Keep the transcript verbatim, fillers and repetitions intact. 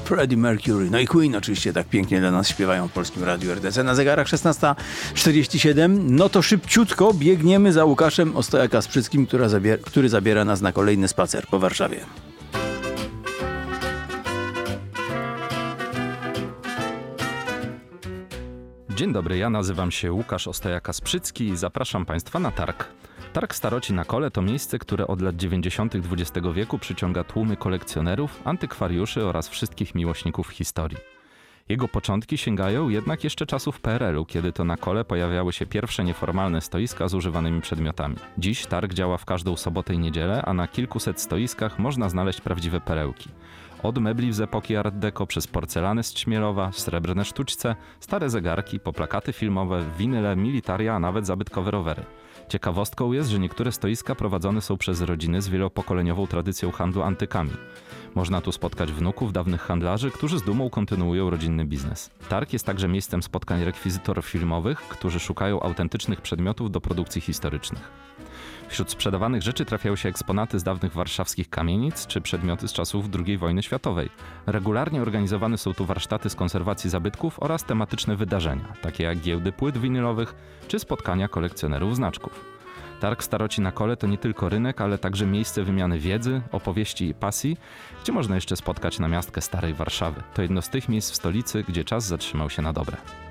Freddie Mercury. No i Queen oczywiście tak pięknie dla nas śpiewają w Polskim Radiu R T C. Na zegarach szesnasta czterdzieści siedem. No to szybciutko biegniemy za Łukaszem Ostojaka-Sprzyckim, która zabier- który zabiera nas na kolejny spacer po Warszawie. Dzień dobry, ja nazywam się Łukasz Ostojaka-Sprzycki i zapraszam Państwa na targ. Targ Staroci na Kole to miejsce, które od lat dziewięćdziesiątych dwudziestego wieku przyciąga tłumy kolekcjonerów, antykwariuszy oraz wszystkich miłośników historii. Jego początki sięgają jednak jeszcze czasów P R L u, kiedy to na Kole pojawiały się pierwsze nieformalne stoiska z używanymi przedmiotami. Dziś targ działa w każdą sobotę i niedzielę, a na kilkuset stoiskach można znaleźć prawdziwe perełki. Od mebli z epoki Art Deco, przez porcelany z Ćmielowa, srebrne sztućce, stare zegarki, po plakaty filmowe, winyle, militaria, a nawet zabytkowe rowery. Ciekawostką jest, że niektóre stoiska prowadzone są przez rodziny z wielopokoleniową tradycją handlu antykami. Można tu spotkać wnuków dawnych handlarzy, którzy z dumą kontynuują rodzinny biznes. Targ jest także miejscem spotkań rekwizytorów filmowych, którzy szukają autentycznych przedmiotów do produkcji historycznych. Wśród sprzedawanych rzeczy trafiają się eksponaty z dawnych warszawskich kamienic czy przedmioty z czasów drugiej wojny światowej. Regularnie organizowane są tu warsztaty z konserwacji zabytków oraz tematyczne wydarzenia, takie jak giełdy płyt winylowych czy spotkania kolekcjonerów znaczków. Targ Staroci na Kole to nie tylko rynek, ale także miejsce wymiany wiedzy, opowieści i pasji, gdzie można jeszcze spotkać namiastkę starej Warszawy. To jedno z tych miejsc w stolicy, gdzie czas zatrzymał się na dobre.